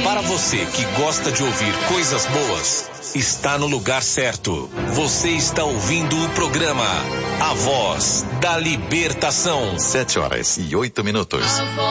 Para você que gosta de ouvir coisas boas, está no lugar certo. Você está ouvindo o programa A Voz da Libertação. 7h08.